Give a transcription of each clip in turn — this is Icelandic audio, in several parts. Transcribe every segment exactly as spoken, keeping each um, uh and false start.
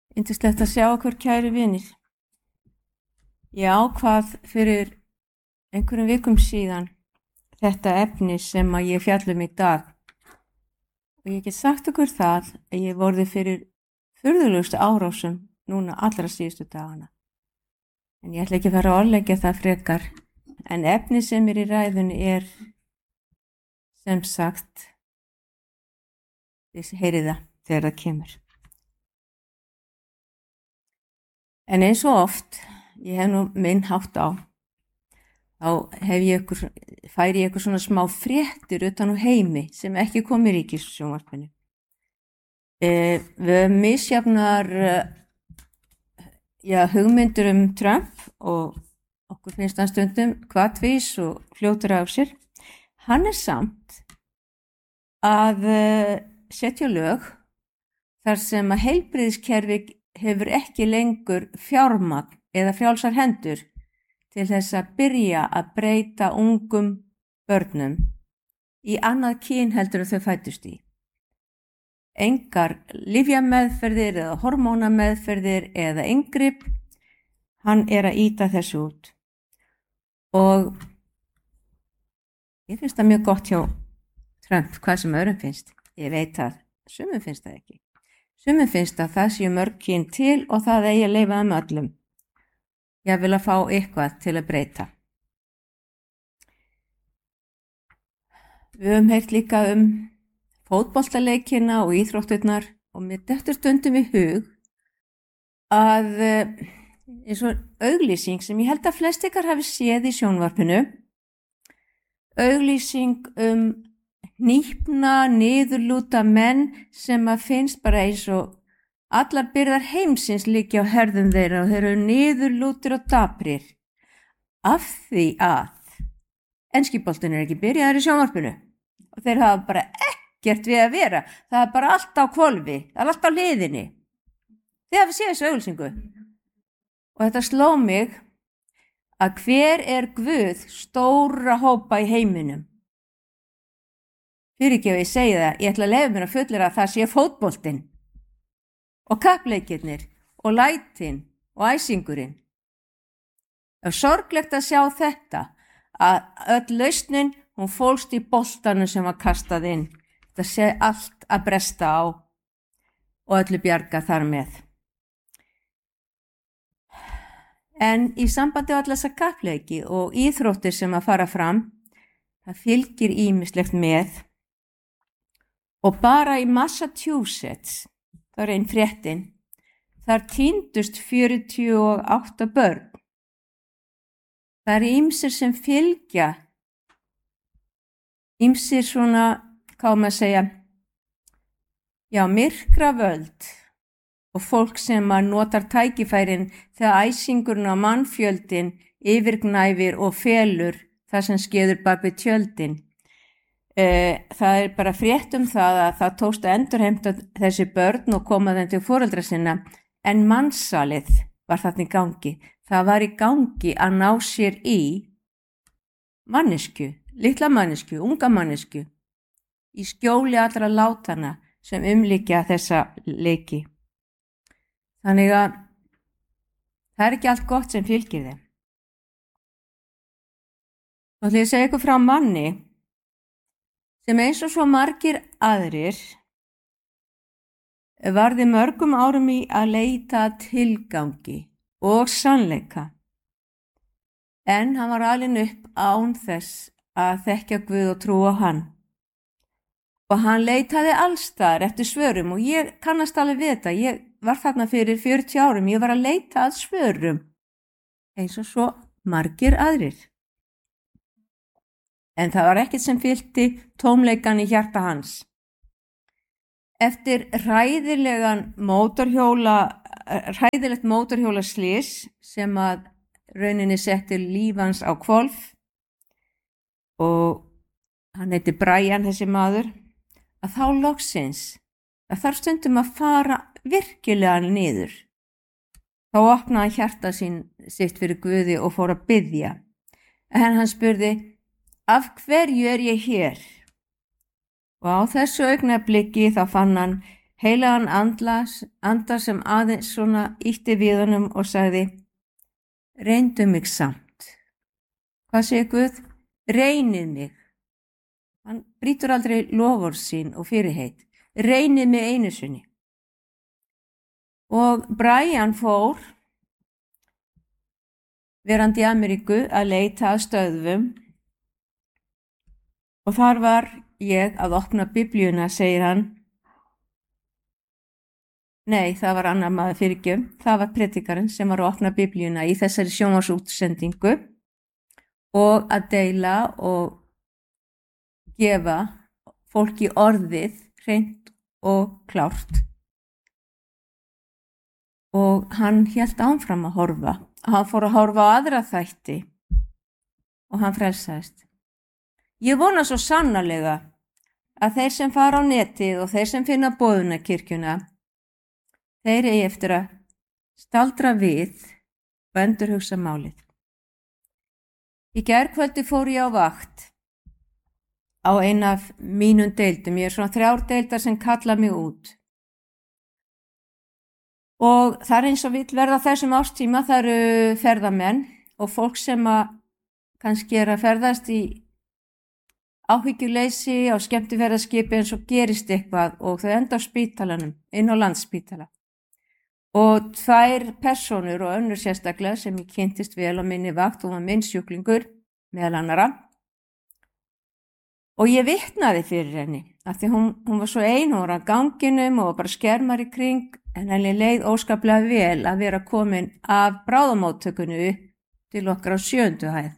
Yndislegt að sjá okkur kæru vinir. Ég ákvað fyrir einhverjum vikum síðan þetta efni sem að ég fjallum í dag. Og ég get sagt okkur það að ég vorði fyrir furðulegustu árásum núna allra síðustu dagana. En ég ætla ekki að fara að orðleggja það frekar. En efni sem er í ræðunni er sem sagt, þið heyrið það þegar það kemur. En eins og oft, ég hef nú minn hátt á, þá hef ég ykkur, færi ég ykkur svona smá fréttir utan úr heimi sem ekki kom í ríkissjónvarpinu. E, við misjafnar ja, hugmyndur um Trump og okkur finnst hann stundum hvatvís og fljótur af sér. Hann er samt að setja lög þar sem að heilbrigðiskerfi hefur ekki lengur fjármagn eða frjálsar hendur til þess að byrja að breyta ungum börnum í annað kyn heldur en þau fæddust í. Engar lyfjameðferðir eða hormónameðferðir eða inngrip, hann er að ýta þessu út. Og ég finnst það mjög gott hjá Trump, hvað sem öðrum finnst. Ég veit að sumum finnst það ekki. Sumum finnst að það séu mörg kyn til og það eigi að leyfa um öllum. Ég vil að fá eitthvað til að breyta. Við höfum heyrt líka um fótboltaleikina og íþrótturnar og mér dettur stundum í hug að eins og auglýsing sem ég held að flest ykkar hafi séð í sjónvarpinu, auglýsing um hnípna, niðurlúta menn sem að finnst bara eins og allar byrðar heimsins liggja á herðum þeirra og þeir eru niðurlútir og daprir af því að enski boltinn er ekki byrjaður í sjónvarpinu og þeir hafa bara ekkert við að vera. Það er bara allt á hvolfi, það er allt á hliðinni. Þið hafa séð þessu auglýsingu. Og þetta sló mig að hver er Guð stóra hópa í heiminum? Fyrir ekki að ég segi það, ég ætla að leyfa mér að fullera að það sé fótboltinn og kappleikirnir og lætin og æsingurinn. Það er sorglegt að sjá þetta, að öll lausnin, hún fólst í boltanum sem var kastað inn. Það sé allt að bresta á og öllu bjarga þar með. En í sambandi á allar þessa kappleiki og íþróttir sem að fara fram, það fylgir ýmislegt með. Og bara í Massachusetts, það er einn fréttin, þar týndust fjörutíu og átta börn. Það eru ýmsir sem fylgja, ýmsir svona, hvað maður segja, já, myrkra völd og fólk sem að notar tækifærin þegar æsingurinn á mannfjöldin yfirgnæfir og felur það sem skeður bak við tjöldin. Það er bara frétt um það að það tókst að endurheimta þessi börn og koma þeim til foreldra sinna, en mansalið var þarna í gangi. Það var í gangi að ná sér í mannesku, litla mannesku, unga mannesku, í skjóli allra látana sem umlíkja þessa leiki. Þannig að það er ekki allt gott sem fylgir þeim. Og ætla ég að segja ykkur frá manni sem eins og svo margir aðrir varði mörgum árum í að leita tilgangi og sannleika. En hann var alinn upp án þess að þekkja Guð og trúa á hann. Og hann leitaði allstaðar eftir svörum og ég kannast alveg við þetta. Ég var þarna fyrir fjörutíu árum, ég var að leita að svörum eins og svo margir aðrir. En það var ekkert sem fylgdi tómleikan í hjarta hans. Eftir hræðilegan mótorhjóla, hræðilegt mótorhjóla slys sem að rauninni setti líf hans á hvolf og hann heiti Brian þessi maður, að þá loksins, að þarf stundum að fara virkilega niður. Þá opnaði hjarta sín sitt fyrir Guði og fór að biðja. En hann spurði, af hverju er ég hér? Og á þessu augnabliki þá fann hann heilagan andla, anda sem aðeins svona ýtti við honum og sagði: reyndu mig samt. Hvað segir Guð? Reynið mig. Hann brýtur aldrei loforð sín og fyrirheit. Reynið mig einu sinni. Og Brian fór, verandi í Ameríku, að leita að stöðvum og þar var ég að opna biblíuna, segir hann. Nei, það var annar maður, fyrirgefðu. Það var predikarinn sem var að opna biblíuna í þessari sjónvarpsútsendingu og að deila og gefa fólki orðið hreint og klárt. Og hann hélt áfram að horfa. Hann fór að horfa á aðra þætti og hann frelsaðist. Ég vona svo sannarlega að þeir sem fara á netið og þeir sem finna boðunarkirkjuna, þeir eigi eftir að staldra við og endurhugsa málið. Í gærkvöldi fór ég á vakt á ein af mínum deildum. Ég er svona þrjár deildar sem kalla mig út. Og það er eins og vill verða þessum ástíma, það eru ferðamenn og fólk sem að kannski er að ferðast í áhyggjuleysi á skemmtiferðaskipi eins og gerist eitthvað og þau enda á spítalanum, inn á Landspítala. Og tvær persónur og önnur sérstaklega sem ég kynntist vel á minni vakt og var minn sjúklingur meðal annara. Og ég vitnaði fyrir henni, af því hún, hún var svo ein, hún var á ganginum og bara skermar í kring, en henni leið óskaplega vel að vera komin af bráðamóttökunu upp til okkar á sjöundu hæð.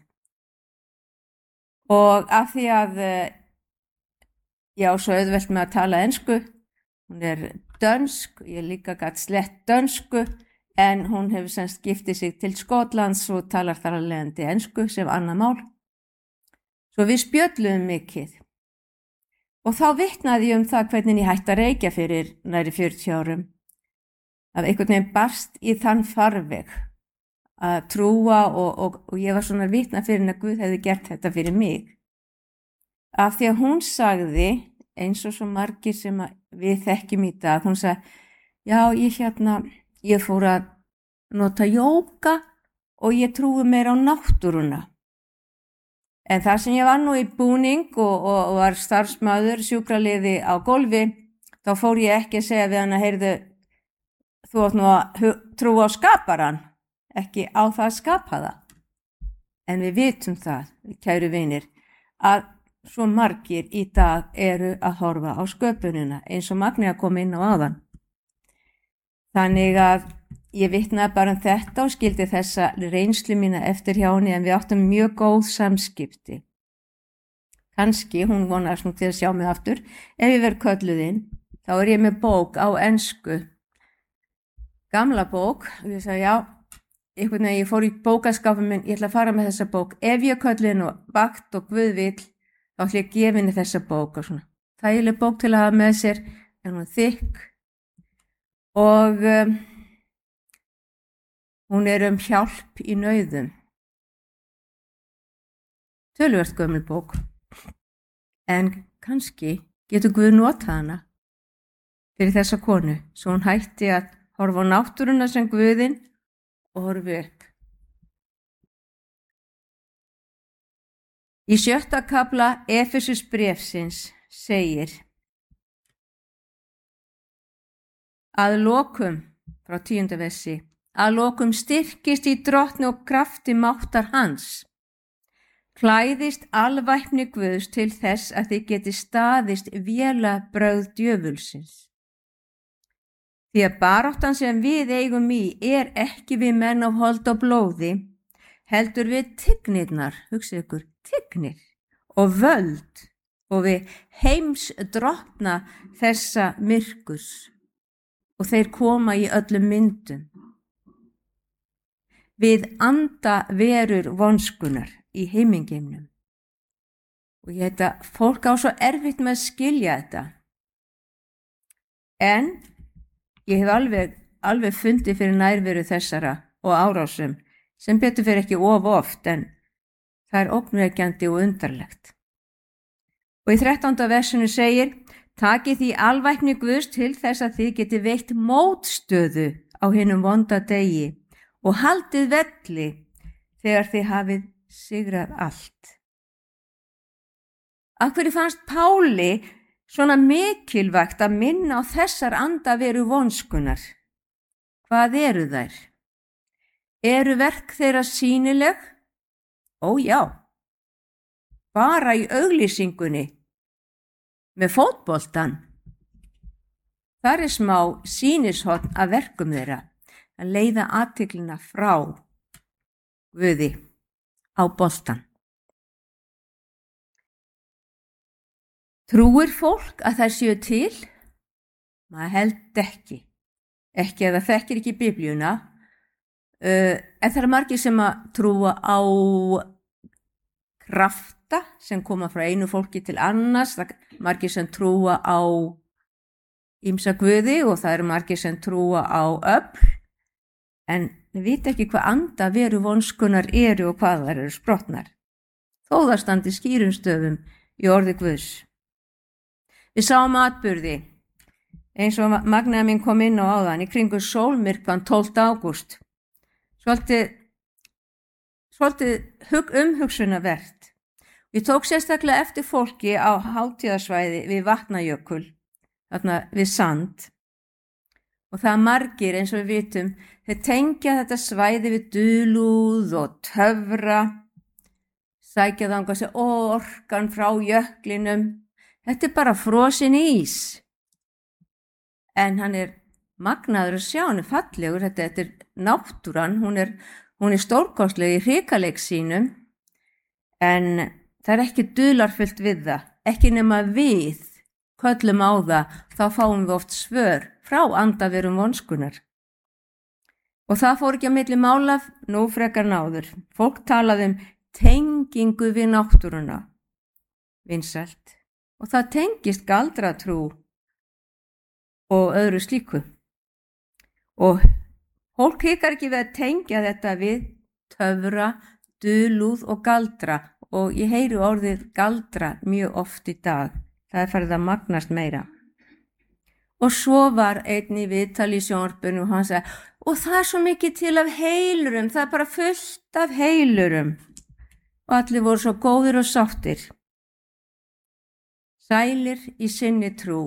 Og af því að ég á svo auðvelt með að tala ensku, hún er dönsk, ég líka gat slett dönsku, en hún hefur sem skiptið sig til Skotlands og talar þar að leiðandi ensku sem annað mál. Svo við spjöllum mikið. Og þá vitnaði ég um það hvernig ég hætti að reykja fyrir næri fjörutíu árum. Að einhvern veginn barst í þann farveg að trúa og, og, og ég var svona vitna fyrir henni að Guð hefði gert þetta fyrir mig. Af því að hún sagði, eins og svo margir sem við þekkjum í dag, hún sagði, já ég hérna, ég fór að nota jóga og ég trúi meira á náttúruna. En þar sem ég var nú í búning og, og, og var starfsmaður, sjúkraliði á gólfi, þá fór ég ekki að segja við hann að heyrðu, þú átt nú að trúa á skaparan, ekki á það að skapa það. En við vitum það, kæru vinir, að svo margir í dag eru að horfa á sköpunina, eins og Magnea kom inn á áðan. Þannig að ég vitnaði bara um þetta og skildi þessa reynslu mína eftir hjá henni, en við áttum mjög góð samskipti. Kanski hún vonast nú til að sjá mig aftur. Ef ég verð kölluð inn, þá er ég með bók á ensku. Gamla bók, og ég sagði já, einhvern veginn ég fór í bókaskapin minn, ég ætla að fara með þessa bók. Ef ég kölluð inn og vakt og Guð vill, þá ætla ég að gefa henni þessa bók og svona. Þægileg bók til að hafa með sér, en hún er þykk og um, hún er um hjálp í nauðum. Töluvert gömul bók, en kannski getur Guð notað hana fyrir þessa konu, svo hún hætti að horfa á náttúruna sem Guðinn og horfi upp. Í sjötta kafla Efesus bréfsins segir að lokum, frá tíunda versi, að lokum styrkist í drottni og krafti máttar hans. Klæðist alvæpni Guðs til þess að þið geti staðist vélabrögð djöfulsins. Því að baráttan sem við eigum í er ekki við menn af hold og blóði, heldur við tignirnar, hugsið ykkur, tignir og völd og við heims drottna þessa myrkurs og þeir koma í öllum myndum. Við anda verur vonskunar í heimingeimnum. Og ég heita, fólk á svo erfitt með að skilja þetta. En ég hef alveg, alveg fundið fyrir nærveru þessara og árásum, sem betur fyrir ekki of oft, en það er ógnvekjandi og undarlegt. Og í þrettánda versinu segir, Takið því alvæpni Guðs til þess að þið geti veitt mótstöðu á hinum vonda degi og haldið velli þegar þið hafið sigrað allt. Af hverju fannst Páli svona mikilvægt að minna á þessar andaveru vonskunar? Hvað eru þær? Eru verk þeirra sýnileg? Ó já, bara í auglýsingunni með fótboltan. Þar er smá sýnishorn af verkum þeirra að leiða athyglina frá Guði á boltan. Trúir fólk að þær séu til? Maður held ekki. Ekki að það þekkir ekki Biblíuna. Uh, en það er margir sem að trúa á krafta sem koma frá einu fólki til annars. Það er margir sem trúa á ýmsa guði og það eru margir sem trúa á öfl. En við vita ekki hvað andaveru vonskunar eru og hvað þær eru sprottnar. Þó það standi skýrum stöfum í orði Guðs. Við sáum atburði, eins og Magnaða mín kom inn á áðan, í kringu sólmyrkvann tólfta ágúst. Svolítið, svolítið hug, umhugsunarvert. Ég tók sérstaklega eftir fólki á hátíðarsvæði við Vatnajökul, þarna við Sand. Og það er margir, eins og við vitum, þeir tengja þetta svæði við dulúð og töfra, sækja þangað sér orkan frá jöklinum. Þetta er bara frosinn ís. En hann er magnaður að sjá, hann er fallegur, þetta, þetta er náttúran, hún er, hún er stórkostleg í hrikaleik sínum, en það er ekki dularfullt við það, ekki nema við köllum á það, þá fáum við oft svör frá andaverum vonskunar. Og það fór ekki á milli mála, nú frekar náður. Fólk talaði um tengingu við náttúruna, vinsælt, og það tengist galdratrú og öðru slíku. Og fólk hikar ekki við að tengja þetta við töfra, dulúð og galdra og ég heyri orðið galdra mjög oft í dag. Það er farið að magnast meira. Og svo var einn í viðtali í sjónvarpinu og hann sagði, og það er svo mikið til af heilurum, það er bara fullt af heilurum. Og allir voru svo góðir og sáttir. Sælir í sinni trú.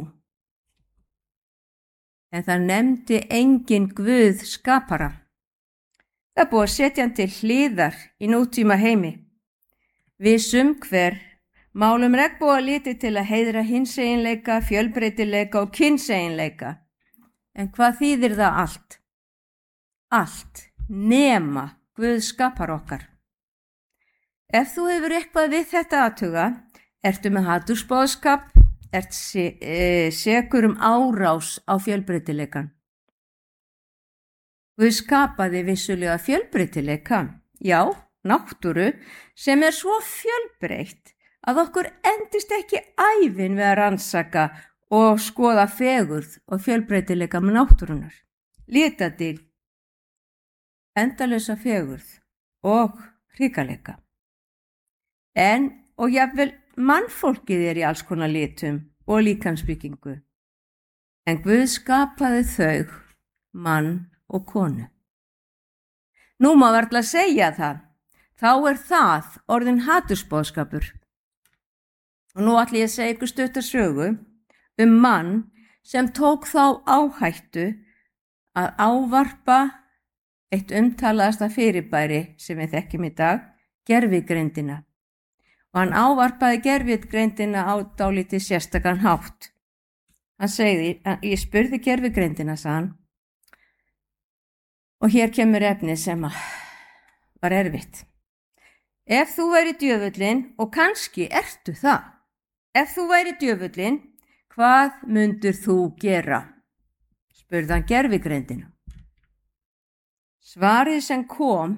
En það nefndi engin Guð skapara. Það er búið að setja hann til hliðar í nútíma heimi. Við sum hver málum regnbogaliti til að heiðra hinseginleika, fjölbreytileika og kynseginleika. En hvað þýðir það allt? Allt nema Guð skapar okkar. Ef þú hefur eitthvað við þetta athuga, ertu með hatursboðskap, ert se- e, sekur um árás á fjölbreytileikan. Guð skapaði vissulega fjölbreytileika, já, náttúru, sem er svo fjölbreytt að okkur endist ekki ævin við að rannsaka og skoða fegurð og fjölbreytileika með náttúrunar. Litadýr, endalausa fegurð og hrikaleika. En, og jafnvel mannfólkið er í alls konar litum og líkamsbyggingu. En Guð skapaði þau, mann og konu. Nú má varla segja það, þá er það orðin hatursboðskapur. Og nú ætla ég að segja ykkur stutta sögu um mann sem tók þá áhættu að ávarpa eitt umtalaðasta fyrirbæri sem við þekkjum í dag, gervigreindina. Og hann ávarpaði gervigreindina á dálítið sérstakan hátt. Hann segði, ég spurði gervigreindina, sagði hann, og hér kemur efnið sem var erfitt. Ef þú væri djöfullinn, og kannski ertu það, ef þú væri djöfullinn, hvað mundur þú gera? Spurði hann gervigreindina. Svarið sem kom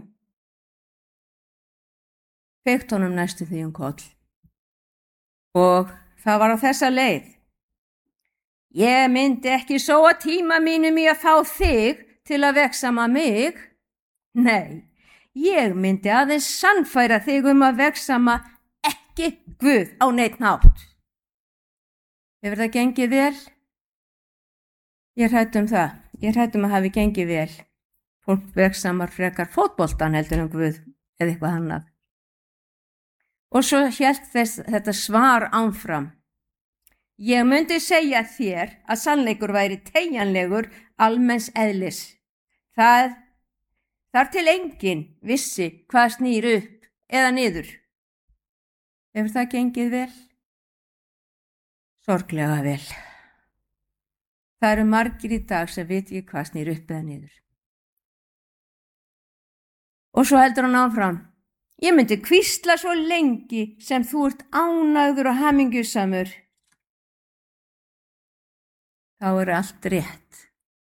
feikt honum næstu því um koll. Og það var á þessa leið. Ég myndi ekki sóa tíma mínum í að fá þig til að vegsama mig. Nei, ég myndi aðeins sannfæra þig um að vegsama ekki Guð á neinn hátt. Hefur það gengið vel? Ég hrædd um það. Ég hrædd um að hafi gengið vel. Fólk verksamar frekar fótboltan heldur um Guð eða eitthvað annað. Og svo hélt þess, þetta svar áfram. Ég myndi segja þér að sannleikur væri teygjanlegur almenns eðlis. Það, þar til enginn vissi hvað snýr upp eða niður. Hefur það gengið vel? Sorglega vel. Það eru margir í dag sem veit ekki hvað snýr upp eða niður. Og svo heldur hann áfram. Ég myndi hvísla svo lengi sem þú ert ánægður og hamingjusamur. Þá er allt rétt.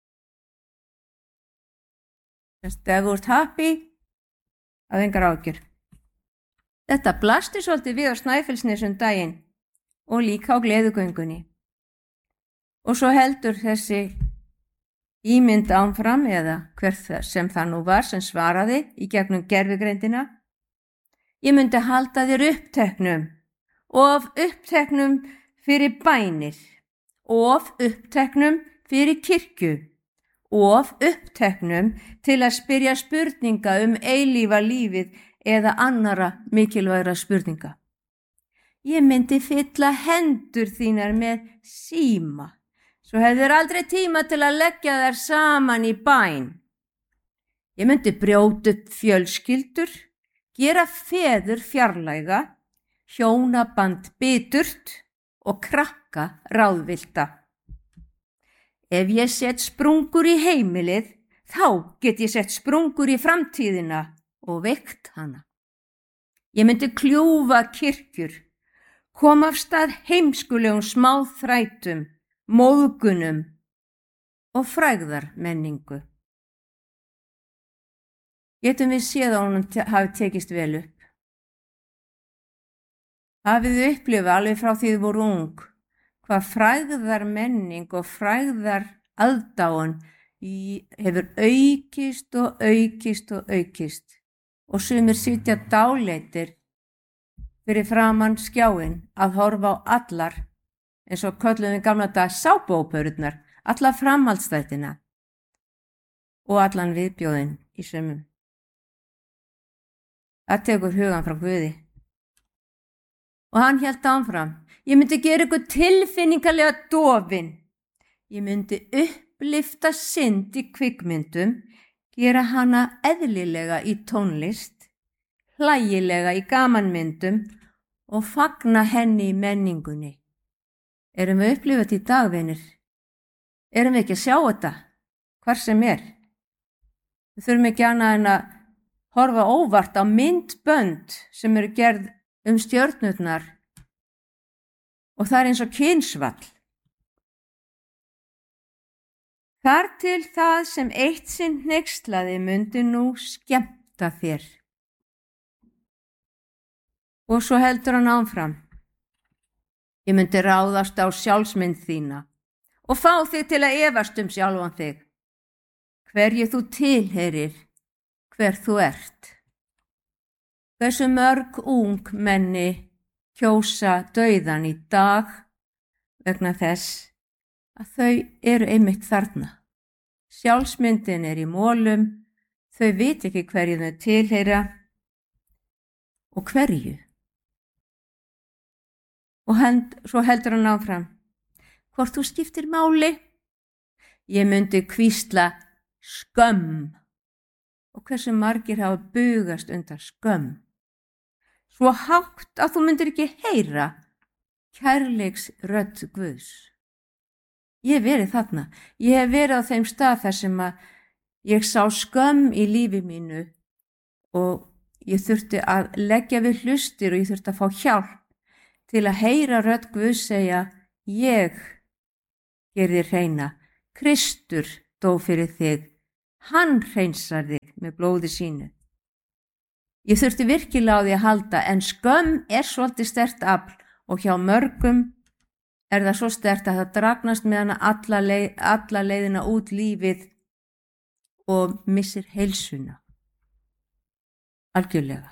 Þess að þú ert happy, að engar ágjur. Þetta blasti svolítið við á Snæfellsnesum daginn og líka á gleðugöngunni. Og svo heldur þessi ímynd áfram eða hver sem það nú var sem svaraði í gegnum gervigreindina. Ég myndi halda þér uppteknum, of uppteknum fyrir bænir, of uppteknum fyrir kirkju, of uppteknum til að spyrja spurninga um eilífa lífið eða annara mikilvægra spurninga. Ég myndi fylla hendur þínar með síma, svo hefur aldrei tíma til að leggja þær saman í bæn. Ég myndi brjóta upp fjölskyldur, gera feður fjarlæga, hjónaband biturt og krakka ráðvillta. Ef ég set sprungur í heimilið, þá get ég sett sprungur í framtíðina og veikt hana. Ég myndi kljúfa kirkjur, koma af stað heimskulegum smáþrætum, móðgunum og frægðarmenningu. Getum við séð að honum hafi tekist vel upp. Hafið þið upplifað alveg frá því þið voru ung, hvað frægðarmenning og frægðaraðdáun hefur aukist og aukist og aukist og sumir sitja dáleitir fyrir framan skjáinn að horfa á allar, eins og köllum við gamla dag sápuóperurnar, alla framhaldsþættina og allan viðbjóðinn í sumum. Það tekur hugan frá Guði. Og hann hélt áfram. Ég myndi gera ykkur tilfinningalega dofin. Ég myndi upplifta synd í kvikmyndum, gera hana eðlilega í tónlist, hlægilega í gamanmyndum og fagna henni í menningunni. Erum við upplifað í dagvinir? Erum við ekki að sjá þetta? Hvar sem er? Við þurfum ekki annað en að horfa óvart á myndbönd sem eru gerð um stjörnurnar og það er eins og kynsvall. Þar til það sem eitt sinn hneykslaði myndi nú skemmta þér. Og svo heldur hann áfram. Ég myndi ráðast á sjálfsmynd þína og fá þig til að efast um sjálfan þig. Hverju þú tilheyrir, hver þú ert. Hversu mörg ung menni kjósa dauðan í dag vegna þess að þau eru einmitt þarna. Sjálfsmyndin er í mólum, þau vit ekki hverju þau tilheyra og hverju. Og hend, svo heldur hann áfram. Hvort þú skiptir máli? Ég myndi hvísla skömm. Og hversu margir hafa bugast undan skömm. Svo hátt að þú myndir ekki heyra kærleiks rödd Guðs. Ég hef verið þarna. Ég hef verið á þeim stað þar sem að ég sá skömm í lífi mínu og ég þurfti að leggja við hlustir og ég þurfti að fá hjálp til að heyra rödd Guðs segja, ég gerði hreina, Kristur dó fyrir þig, hann hreinsar þig með blóði sínu. Ég þurfti virkilega á því að halda, en skömm er svolítið sterkt afl og hjá mörgum er það svo sterkt að það dragnast með hana alla, leið, alla leiðina út lífið og missir heilsuna. Algjörlega.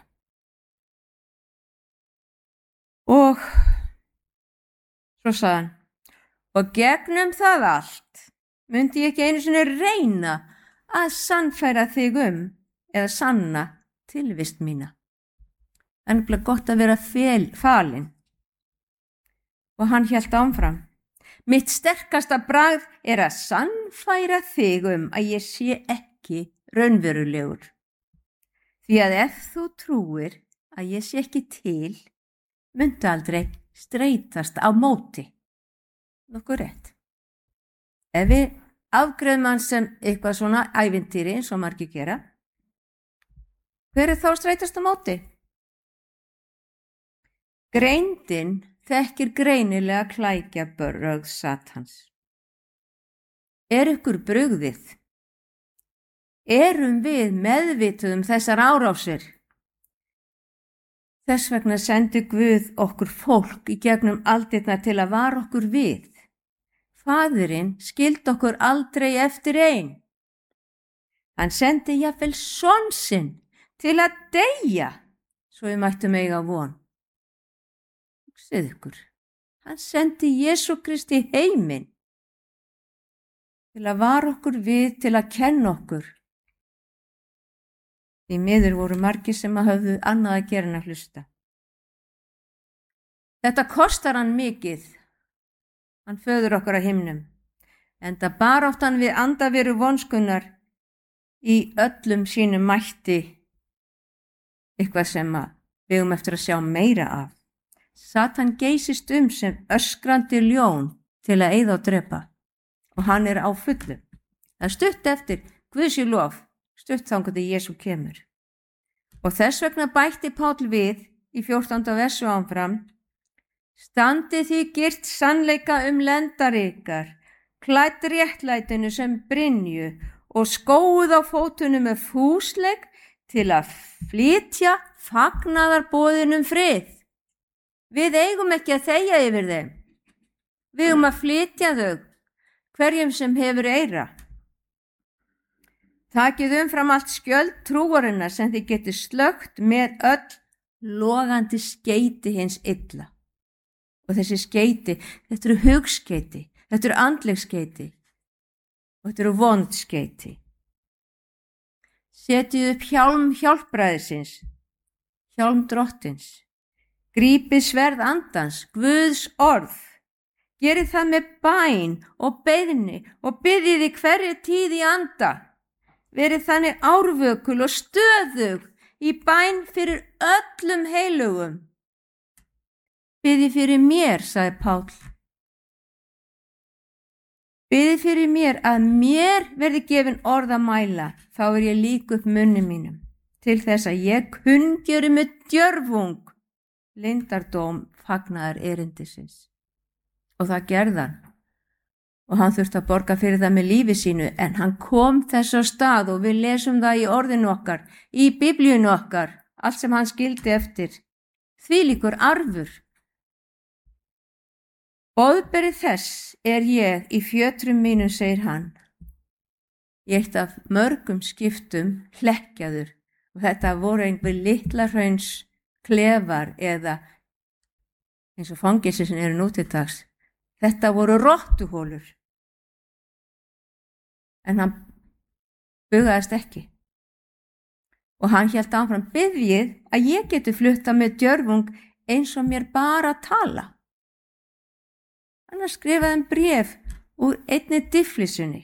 Og svo sagði hann, Og gegnum það allt myndi ég ekki einu sinni reyna að sannfæra þig um eða sanna tilvist mína. En það er gott að vera fel, falin. Og hann hélt áfram. Mitt sterkasta bragð er að sannfæra þig um að ég sé ekki raunverulegur. Því að ef þú trúir að ég sé ekki til, myndi aldrei streitast á móti. Nokkuð rétt. Ef við afgreiðum hann sem eitthvað svona ævintýri eins og margir gera, hver er þá streitast á móti? Greindin þekkir greinilega klækja brögð Satans. Er ykkur brugðið? Erum við meðvituð um þessar árásir? Þess vegna sendi Guð okkur fólk í gegnum aldirnar til að vara okkur við. Faðirinn skildi okkur aldrei eftir ein. Hann sendi jafnvel son sinn til að deyja, svo við mættum eiga von. Hugsið ykkur, hann sendi Jesú Kristi heiminn til að vara okkur við, til að kenna okkur. Því miður voru margir sem að höfðu annað að gera en að hlusta. Þetta kostar hann mikið, hann föður okkar á himnum, enda baráttan við andaveru vonskunnar í öllum sínum mætti, eitthvað sem við eigum eftir að sjá meira af. Satan geysist um sem öskrandi ljón til að eyða og drepa, og hann er á fullu. Það er stutt eftir, Guðs sé lof, stutt þangað til Jesú kemur. Og þess vegna bætti Páll við í fjórtánda versu áfram: Standið því girt sannleika um lendar ykkar, klædd réttlætinu sem brynju og skóuð á fótunum með fúsleik til að flytja fagnaðarboðinum frið. Við eigum ekki að þegja yfir þeim. Við eigum að flytja þau, hverjum sem hefur eyra. Takið umfram allt skjöld trúarinnar sem þið getið slögt með öll logandi skeyti hins illa. Og þessi skeyti, þetta eru hugskeyti, þetta eru andleg skeyti og þetta eru vond skeyti. Setjið upp hjálm hjálpræðisins, hjálm drottins. Grípið sverð andans, Guðs orð. Gerið það með bæn og beiðni og biðjið í hverju tíð í anda. Verið þannig árvökul og stöðug í bæn fyrir öllum heilugum. Biðið fyrir mér, sagði Páll. Biðið fyrir mér að mér verði gefin orð að mæla, þá er ég lík upp munni mínum, til þess að ég kunngjöri með djörfung leyndardóm fagnaðar erindisins. Og það gerði hann. Og hann þurfti að borga fyrir það með lífi sínu, en hann kom þess á stað og við lesum það í orðinu okkar, í biblíunu okkar, allt sem hann skildi eftir. Þvílíkur arfur. Boðberi þess er ég í fjötrum mínum, segir hann. Ég eitt af mörgum skiptum hlekkjaður, og þetta voru einhver litla hrauns klefar eða eins og fangelsi sem eru nú til dags. Þetta voru rottuhólur. En hann bugaðist ekki. Og hann hélt áfram: biðjið að ég geti flutta með djörfung eins og mér bara tala. Hann skrifaði um bréf úr einni difflisunni.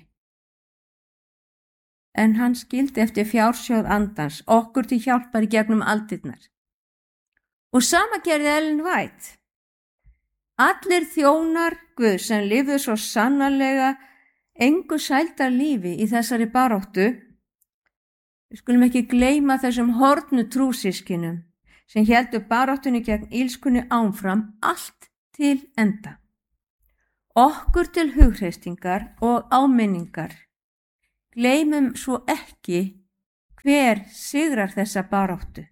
En hann skildi eftir fjársjóð andans, okkur til hjálpar í gegnum aldirnar. Og sama gerði Ellen White. Allir þjónar Guð sem lifðu svo sannarlega engu sældar lífi í þessari baráttu. Við skulum ekki gleyma þessum horfnu trúsískinum sem héldu baráttunni gegn ílskunni áfram allt til enda. Okkur til hughreysingar og áminningar. Gleymum svo ekki hver sigrar þessa baráttu.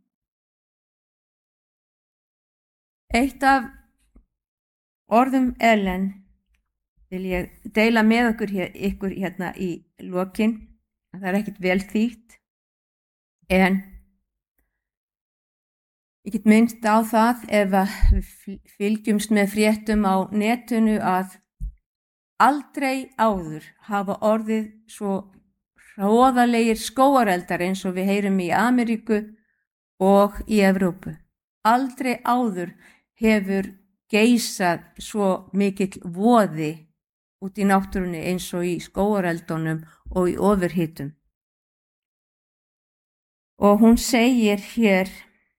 Eitt af orðum Ellen vil ég deila með okkur hér, ykkur hérna í lokin. Það er ekkert vel þýtt, en ég get minnst á það ef við fylgjumst með fréttum á netinu að Aldrei áður hafa orðið svo hroðalegir skógareldar eins og við heyrum í Ameríku og í Evrópu. Aldrei áður hefur geisað svo mikill voði út í náttúrunni eins og í skógareldunum og í ofurhitum. Og hún segir hér,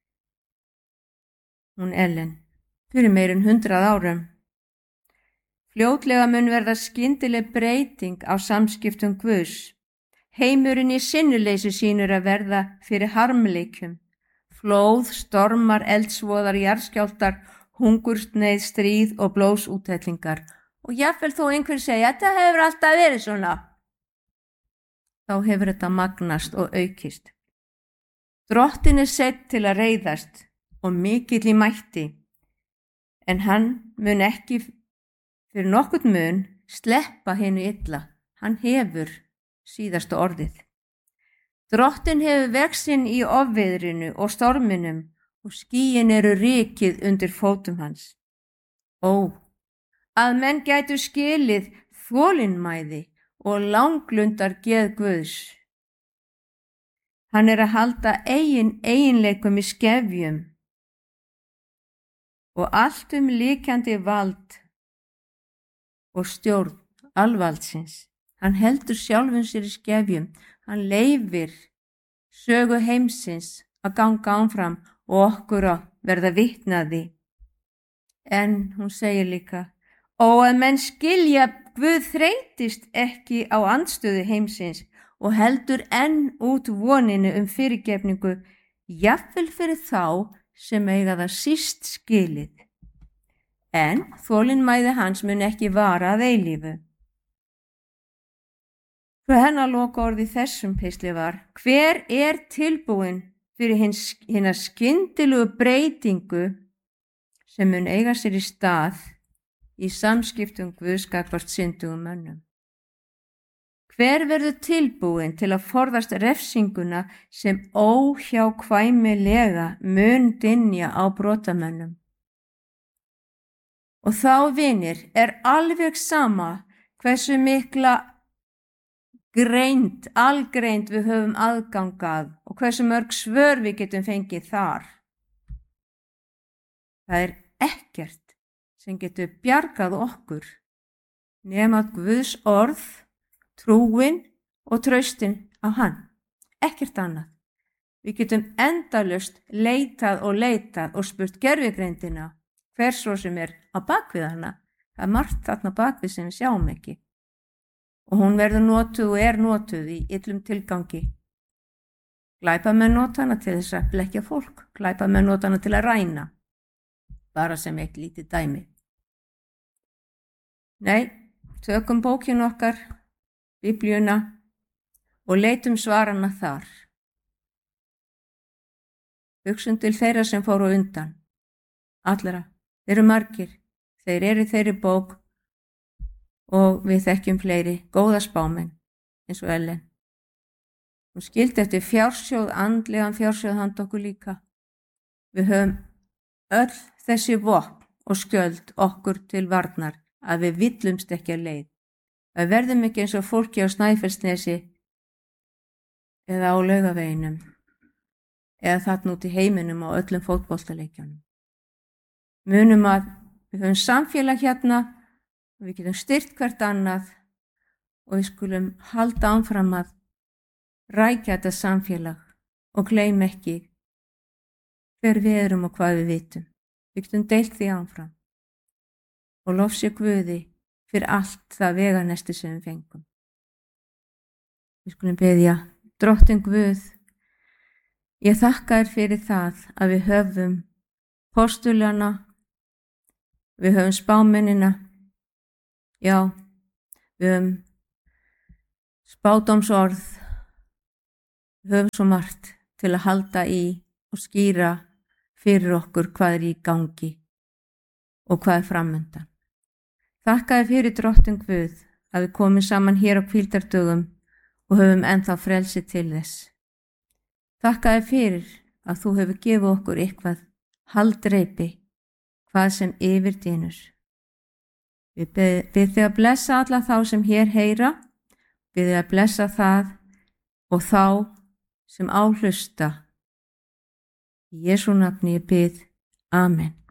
hún Ellen, fyrir meirinn hundrað árum, fljótlega mun verða skyndileg breyting á samskiptum Guðs. Heimurinn í sinnuleysi sínur að verða fyrir harmleikjum. Flóð, stormar, eldsvoðar, jarðskjálftar, hungursneið, stríð og blóðsúthellingar. Og jafnvel þó einhver segja, þetta hefur alltaf verið svona. Þá hefur þetta magnast og aukist. Drottinn er sett til að reiðast og mikill í mætti, en hann mun ekki fyrir nokkurn mun sleppa hinu illa. Hann hefur síðasta orðið. Drottinn hefur veg sinn í ofviðrinu og storminum og skýin eru rykið undir fótum hans. Ó, að menn gætu skilið þolinmæði og langlundar geð Guðs. Hann er að halda eigin eiginleikum í skefjum og allt um líkjandi vald og stjórn alvaldsins. Hann heldur sjálfum sér í skefjum. Hann leifir sögu heimsins að ganga áfram og okkur að verða vitnaði. En hún segir líka, ó að menn skilja Guð þreytist ekki á andstöðu heimsins og heldur enn út voninu um fyrirgefningu, jafnvel fyrir þá sem eiga það síst skilið. En þolinmæði hans mun ekki vara að eilífu. Svo hennar loka orði þessum pistli var, hver er tilbúin fyrir hina skyndilugu breytingu sem mun eiga sér í stað í samskiptum Guðs gagnvart syndugum mönnum? Hver verður tilbúin til að forðast refsinguna sem óhjákvæmilega mun dynja á brotamönnum? Og þá, vinir, er alveg sama hversu mikla greind, algreind við höfum aðgangað og hversu mörg svör við getum fengið þar. Það er ekkert sem getur bjargað okkur nema Guðs orð, trúin og traustin á hann. Ekkert annað. Við getum endalaust leitað og leitað og spurt gervigreindina hver svo sem er á bakvið hana. Það er margt þarna bakvið sem við sjáum ekki. Og hún verður notuð og er notuð í illum tilgangi. Glæpamenn nota hana til þess að blekkja fólk. Glæpamenn nota hana til að ræna. Bara sem eitt lítið dæmi. Nei, tökum bókinu okkar, Biblíuna, og leitum svarana þar. Hugsum til þeirra sem fóru undan. Allra, þeir eru margir. Þeir eru í þeirri bók og við þekkjum fleiri góða spámenn eins og Ellen. Hún skildi eftir fjársjóð, andlegan fjársjóð handa okkur líka. Við höfum öll þessi vopn og skjöld okkur til varnar að við villumst ekki að leið. Við verðum ekki eins og fólki á Snæfellsnesi eða á Laugaveginum eða þarna út í heiminum á öllum fótboltaleikjunum. Munum að við höfum samfélag hérna og við getum styrkt hvert annað og við skulum halda áfram að rækja þetta samfélag og gleym ekki hver við erum og hvað við vitum. Við getum deilt því áfram og lofsi Guði fyrir allt það veganesti sem við fengum. Við skulum biðja, Drottinn Guð, ég þakka þér fyrir það að við höfum postulana, við höfum spámennina, já, við höfum spádómsorð, við höfum svo margt til að halda í og skýra fyrir okkur hvað er í gangi og hvað er framundan. Þakka þér fyrir, Drottinn Guð, að við komum saman hér á hvíldardögum og höfum ennþá frelsi til þess. Þakka þér fyrir að þú hefur gefið okkur eitthvað haldreipi, hvað sem yfir dynur. Við bið þig að blessa alla þá sem hér heyra, bið þig að blessa það og þá sem áhlusta. Í Jesú nafni ég bið, amen.